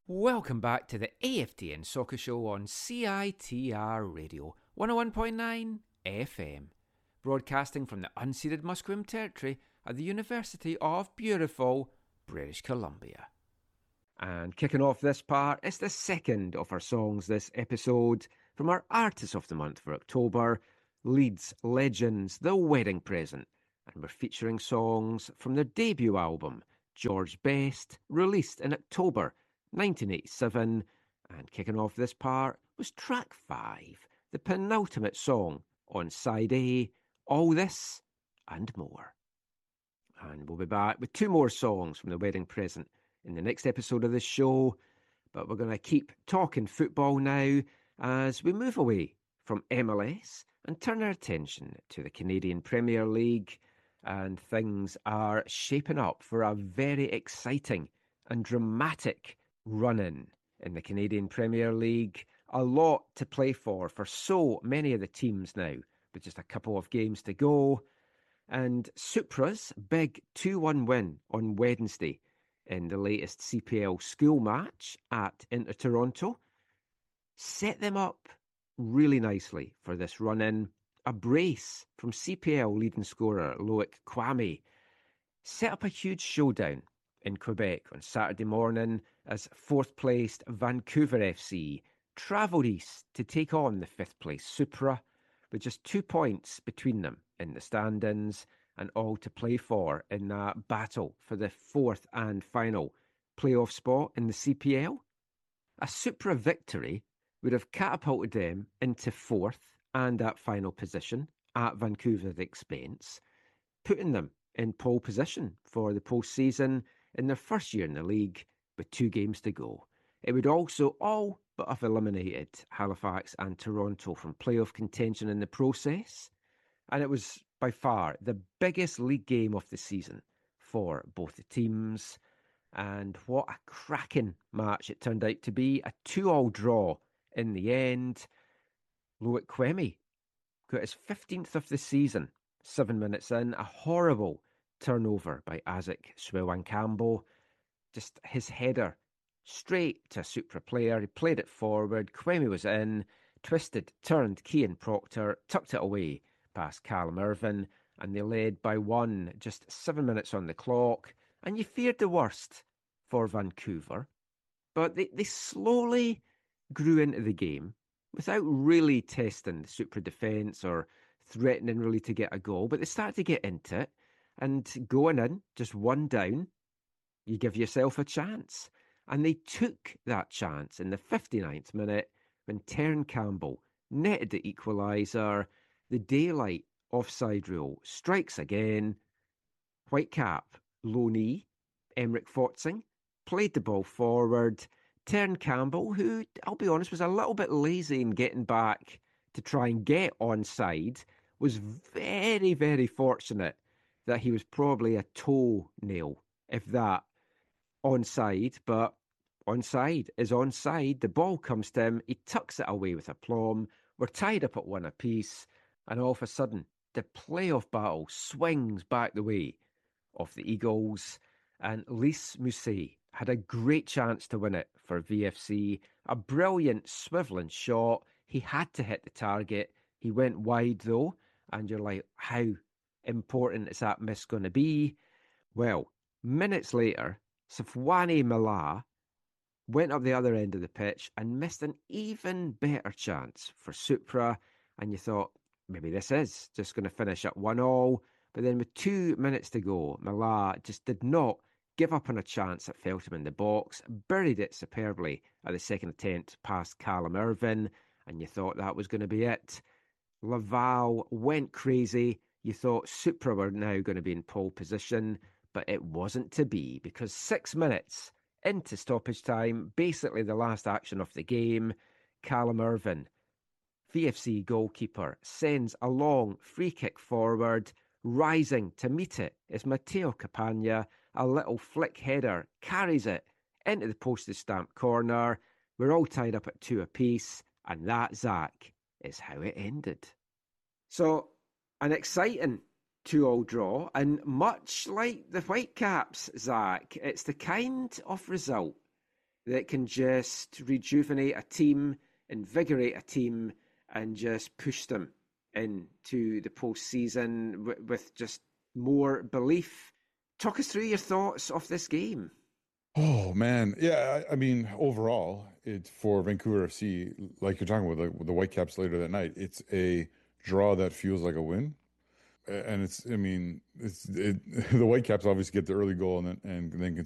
Welcome back to the AFTN Soccer Show on CITR Radio 101.9 FM, broadcasting from the unceded Musqueam territory at the University of beautiful British Columbia. And kicking off this part, it's the second of our songs this episode from our Artist of the Month for October, Leeds Legends, The Wedding Present, and we're featuring songs from their debut album, George Best, released in October 1987, and kicking off this part was track 5, the penultimate song on side A, All This and More. And we'll be back with 2 more songs from The Wedding Present in the next episode of this show, but we're going to keep talking football now as we move away from MLS and turn our attention to the Canadian Premier League, and things are shaping up for a very exciting and dramatic run-in the Canadian Premier League. A lot to play for so many of the teams now, with just a couple of games to go. And Supra's big 2-1 win on Wednesday in the latest CPL school match at Inter Toronto set them up really nicely for this run-in. A brace from CPL leading scorer Loic Kwame set up a huge showdown in Quebec on Saturday morning as 4th placed Vancouver FC travelled east to take on the 5th place Supra, with just 2 points between them in the standings and all to play for in that battle for the 4th and final playoff spot in the CPL. A Supra victory would have catapulted them into 4th and that final position at Vancouver's expense, putting them in pole position for the postseason in their first year in the league with 2 games to go. It would also all but have eliminated Halifax and Toronto from playoff contention in the process, and it was by far the biggest league game of the season for both the teams. And what a cracking match it turned out to be, a 2-2 draw in the end. Loic Kwame got his 15th of the season, 7 minutes in, a horrible turnover by Isaac Swiwankambo. Just his header straight to a Supra player. He played it forward. Kwame was in, twisted, turned Cian Proctor, tucked it away past Callum Irvin, and they led by 1, just 7 minutes on the clock. And you feared the worst for Vancouver, but they slowly grew into the game without really testing the Supra defence or threatening really to get a goal, but they started to get into it. And going in, just 1 down, you give yourself a chance. And they took that chance in the 59th minute when Tern Campbell netted the equaliser. The daylight offside rule strikes again. Whitecap, low knee, Emmerich Fortzing played the ball forward. Tern Campbell, who, I'll be honest, was a little bit lazy in getting back to try and get onside, was very, very fortunate that he was probably a toenail, if that, onside. But onside is onside. The ball comes to him. He tucks it away with aplomb. We're tied up at 1 apiece. And all of a sudden, the playoff battle swings back the way of the Eagles. And Lys Mousset had a great chance to win it for VFC. A brilliant swivelling shot. He had to hit the target. He went wide though. And you're like, how important is that miss going to be? Well, minutes later, Safwani Mala went up the other end of the pitch and missed an even better chance for Supra. And you thought, maybe this is just going to finish at 1-1. But then with 2 minutes to go, Mala just did not give up on a chance that fell to him in the box, buried it superbly at the second attempt past Callum Irvin, and you thought that was going to be it. Laval went crazy. You thought Supra were now going to be in pole position, but it wasn't to be, because 6 minutes into stoppage time, basically the last action of the game, Callum Irvin, VFC goalkeeper, sends a long free kick forward. Rising to meet it is Mateo Capagna. A little flick header carries it into the postage stamp corner. We're all tied up at 2 apiece, and that, Zach, is how it ended. So, an exciting 2-2 draw, and much like the Whitecaps, Zach, it's the kind of result that can just rejuvenate a team, invigorate a team, and just push them into the postseason with just more belief. Talk us through your thoughts of this game. Oh man, yeah. I mean, overall, it's for Vancouver FC, like you're talking about the Whitecaps later that night. It's a draw that feels like a win, and it's. I mean, the Whitecaps obviously get the early goal and then